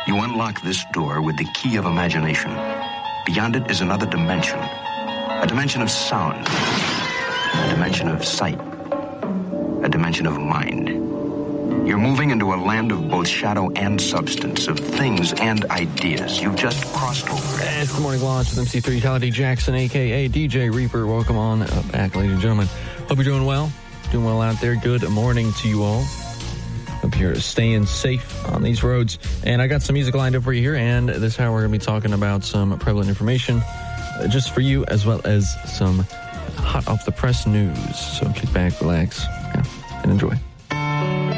You unlock this door with the key of imagination. Beyond it is another dimension. A dimension of sound. A dimension of sight. A dimension of mind. You're moving into a land of both shadow and substance, of things and ideas. You've just crossed over it. It's the Morning Launch with MC3 Tyler D. Jackson, a.k.a. DJ Reaper. Welcome on back, ladies and gentlemen. Hope you're doing well. Doing well out there. Good morning to you all. Hope you're staying safe on these roads. And I got some music lined up for you here. And this hour we're going to be talking about some prevalent information just for you, as well as some hot off the press news. So kick back, relax, and enjoy.